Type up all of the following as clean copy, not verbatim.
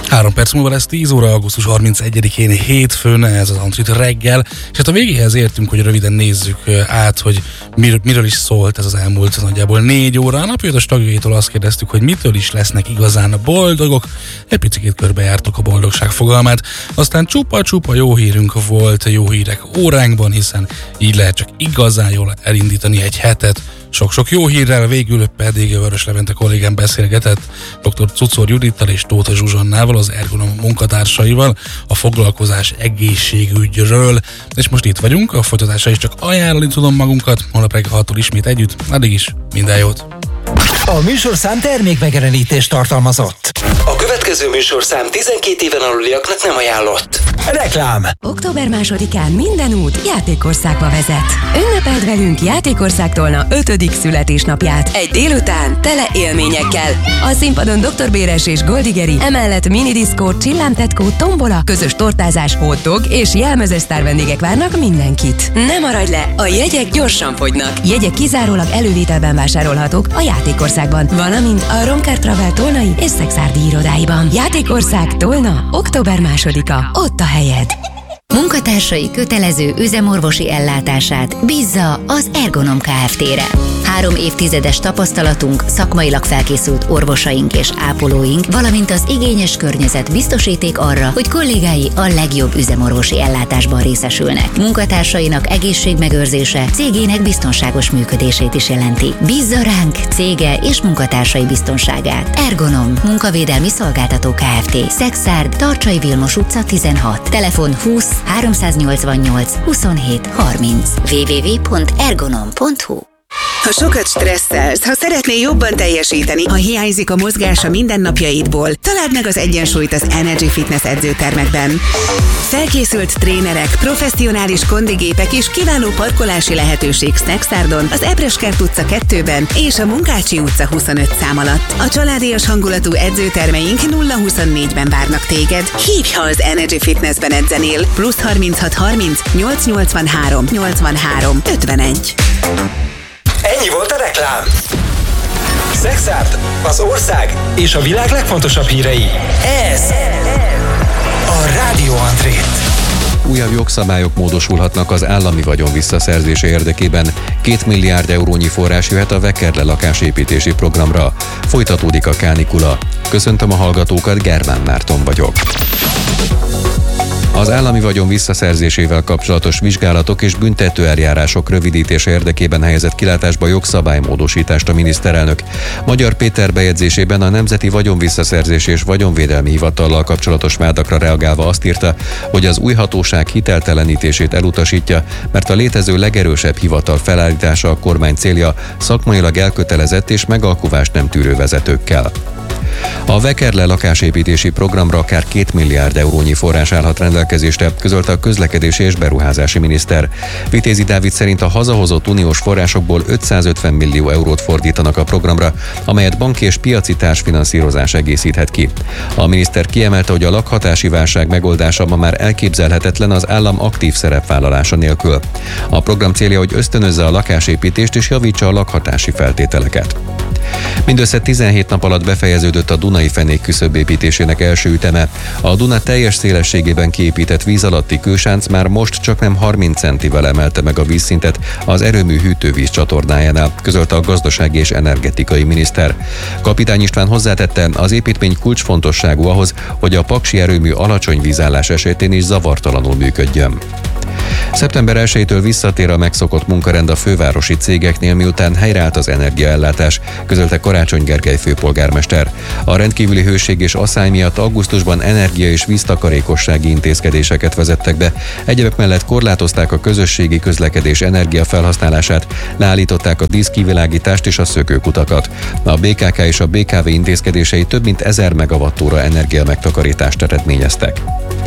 3 perc múlva lesz 10 óra, augusztus 31-én hétfőn, ez az Antrit reggel, és hát a végéhez értünk, hogy röviden nézzük át, hogy miről is szólt ez az elmúlt nagyjából 4 óra. A Napjaitos tagjaitól azt kérdeztük, hogy mitől is lesznek igazán boldogok, egy picit körbejártuk a boldogság fogalmát, aztán csupa-csupa jó hírünk volt, jó hírek óránkban, hiszen így lehet csak igazán jól elindítani egy hetet. Sok-sok jó hírrel, végül pedig Vörös Levente kollégám beszélgetett dr. Cucor Judittal és Tóth Zsuzsannával, az Ergonom munkatársaival a foglalkozás egészségügyről. És most itt vagyunk, a folytatásra is csak ajánlani tudom magunkat, holnap reggel 6-tól ismét együtt, addig is minden jót! A műsorszám termékmegjelenítést tartalmazott. A következő műsorszám 12 éven aluliaknak nem ajánlott. Reklám. Október 2-án minden út Játékországba vezet. Ünnepeld velünk Játékország Tolna 5. születésnapját. Egy délután tele élményekkel. A színpadon Dr. Béres és Goldigeri, emellett minidiszkó, csillámtetkó, tombola, közös tortázás, hotdog és jelmezes sztárvendégek várnak mindenkit. Ne maradj le, a jegyek gyorsan fogynak. Jegyek kizárólag elővételben vásárolhatók a Játékországban, valamint a Romkár Travel tolnai és szexárdi irodáiban. Játékország Tolna, október 2-a, ott a helyed. Munkatársai kötelező üzemorvosi ellátását bízza az Ergonom Kft-re. 3 évtizedes tapasztalatunk, szakmailag felkészült orvosaink és ápolóink, valamint az igényes környezet biztosíték arra, hogy kollégái a legjobb üzemorvosi ellátásban részesülnek. Munkatársainak egészségmegőrzése cégének biztonságos működését is jelenti. Bízza ránk cége és munkatársai biztonságát. Ergonom, munkavédelmi szolgáltató Kft. Szexárd, Tarcsai Vilmos utca 16. Telefon 20 388 27 30. www.ergonom.hu. Ha sokat stresszelsz, ha szeretnél jobban teljesíteni, ha hiányzik a mozgás a mindennapjaidból, találd meg az egyensúlyt az Energy Fitness edzőtermekben. Felkészült trénerek, professzionális kondigépek és kiváló parkolási lehetőség Szexárdon, az Ebreskert utca 2-ben és a Munkácsi utca 25 szám alatt. A családias hangulatú edzőtermeink 0-24-ben várnak téged. Hívj, ha az Energy Fitnessben edzenél. +36 30 883 83 51. Ennyi volt a reklám. Szexárd, az ország és a világ legfontosabb hírei. Ez a Rádió Antrit. Újabb jogszabályok módosulhatnak az állami vagyon visszaszerzése érdekében. 2 milliárd eurónyi forrás jöhet a Vekerle lakásépítési programra. Folytatódik a kánikula. Köszöntöm a hallgatókat, Germán Márton vagyok. Az állami vagyon visszaszerzésével kapcsolatos vizsgálatok és büntető eljárások rövidítése érdekében helyezett kilátásba jogszabálymódosítást a miniszterelnök. Magyar Péter bejegyzésében a Nemzeti Vagyonvisszaszerzési és Vagyonvédelmi Hivatallal kapcsolatos vádakra reagálva azt írta, hogy az új hatóság hiteltelenítését elutasítja, mert a létező legerősebb hivatal felállítása a kormány célja, szakmailag elkötelezett és megalkuvást nem tűrő vezetőkkel. A Vekerle lakásépítési programra akár 2 milliárd eurónyi forrás állhat rendelkezésre, közölte a közlekedési és beruházási miniszter. Vitézi Dávid szerint a hazahozott uniós forrásokból 550 millió eurót fordítanak a programra, amelyet banki és piaci társfinanszírozás egészíthet ki. A miniszter kiemelte, hogy a lakhatási válság megoldása ma már elképzelhetetlen az állam aktív szerepvállalása nélkül. A program célja, hogy ösztönözze a lakásépítést és javítsa a lakhatási feltételeket. Mindössze 17 nap alatt befejeződött a Dunai Fenék küszöbépítésének első üteme. A Duna teljes szélességében kiépített víz alatti kősánc már most csaknem 30 centivel emelte meg a vízszintet az erőmű hűtővíz csatornájánál, közölte a gazdasági és energetikai miniszter. Kapitány István hozzátette, az építmény kulcsfontosságú ahhoz, hogy a paksi erőmű alacsony vízállás esetén is zavartalanul működjön. Szeptember 1-től visszatér a megszokott munkarend a fővárosi cégeknél, miután helyreállt az energiaellátás, közölte Karácsony Gergely főpolgármester. A rendkívüli hőség és asszály miatt augusztusban energia- és víztakarékossági intézkedéseket vezettek be. Egyebek mellett korlátozták a közösségi közlekedés energiafelhasználását, leállították a díszkivilágítást és a szökőkutakat. A BKK és a BKV intézkedései több mint 1000 megawattóra energiamegtakarítást eredményeztek.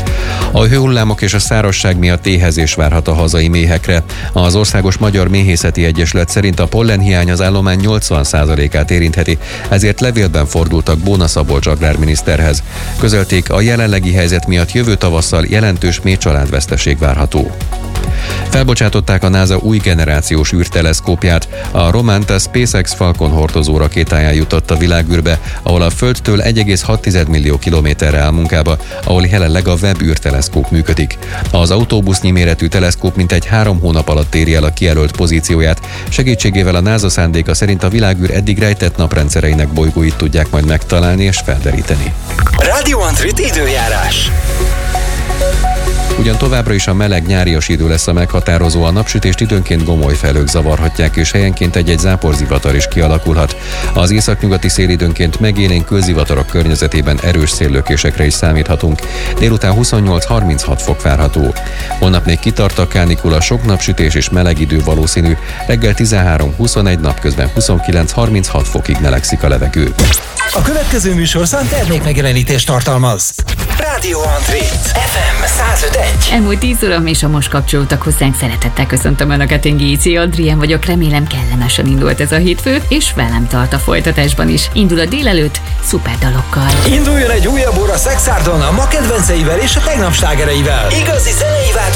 A hőhullámok és a szárazság miatt éhezés várhat a hazai méhekre. Az Országos Magyar Méhészeti Egyesület szerint a pollenhiány az állomány 80%-át érintheti, ezért levélben fordultak Bóna Szabolcs agrárminiszterhez. Közölték, a jelenlegi helyzet miatt jövő tavasszal jelentős méhcsaládveszteség várható. Felbocsátották a NASA új generációs űrteleszkópját, a Romanta SpaceX Falcon hordozó rakétáján jutott a világűrbe, ahol a Földtől 1,6 millió kilométerre áll munkába, ahol jelenleg a Webb űrteleszkóp működik. Az autóbusznyi méretű teleszkóp mintegy 3 hónap alatt éri el a kijelölt pozícióját, segítségével a NASA szándéka szerint a világűr eddig rejtett naprendszereinek bolygóit tudják majd megtalálni és felderíteni. Radio Antrit időjárás. Ugyan továbbra is a meleg nyárias idő lesz a meghatározó, a napsütést időnként gomoly felhők zavarhatják, és helyenként egy-egy záporzivatar is kialakulhat. Az északnyugati szél időnként megélénkül, zivatarok környezetében erős széllökésekre is számíthatunk. Délután 28-36 fok várható. Holnap még kitart a kánikula, sok napsütés és meleg idő valószínű, reggel 13-21, napközben 29-36 fokig melegszik a levegő. A következő műsorszám termékmegjelenítést tartalmaz. Radio Antrit FM 105.1. Elmúlt 10 óra és a most kapcsolódtak hozzánk, szeretettel köszöntöm Önöket, én Géci Adrián vagyok, remélem kellemesen indult ez a hétfő, és velem tart a folytatásban is. Indul a délelőtt szuper dalokkal. Induljon egy újabb óra Szexárdon a ma kedvenceivel és a tegnap slágereivel. Igazi zenei